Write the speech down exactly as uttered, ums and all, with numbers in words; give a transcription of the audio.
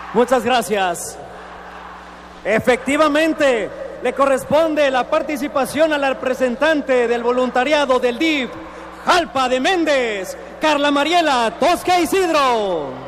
Muchas gracias. Efectivamente, le corresponde la participación a la representante del voluntariado del D I F, Jalpa de Méndez, Carla Mariela Tosca Isidro.